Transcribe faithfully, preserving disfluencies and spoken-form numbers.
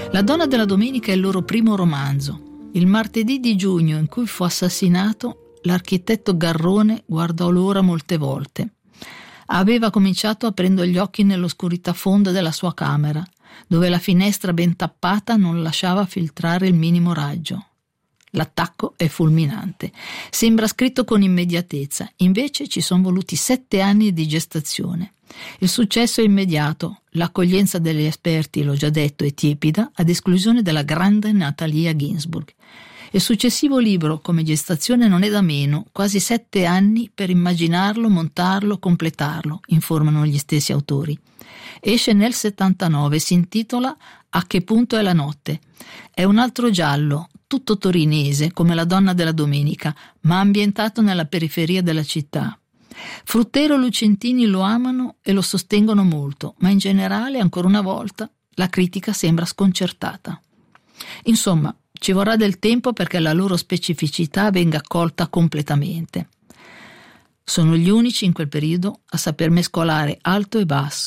La donna della domenica è il loro primo romanzo. Il martedì di giugno in cui fu assassinato, l'architetto Garrone guardò l'ora molte volte. Aveva cominciato aprendo gli occhi nell'oscurità fonda della sua camera, dove la finestra ben tappata non lasciava filtrare il minimo raggio. L'attacco è fulminante. Sembra scritto con immediatezza, invece ci sono voluti sette anni di gestazione. Il successo è immediato, l'accoglienza degli esperti, l'ho già detto, è tiepida, ad esclusione della grande Natalia Ginzburg. Il successivo libro, come gestazione, non è da meno, quasi sette anni per immaginarlo, montarlo, completarlo, informano gli stessi autori. Esce nel settantanove, si intitola A che punto è la notte. È un altro giallo, tutto torinese, come La donna della domenica, ma ambientato nella periferia della città. Fruttero e Lucentini lo amano e lo sostengono molto, ma in generale, ancora una volta, la critica sembra sconcertata. Insomma, ci vorrà del tempo perché la loro specificità venga accolta completamente. Sono gli unici in quel periodo a saper mescolare alto e basso,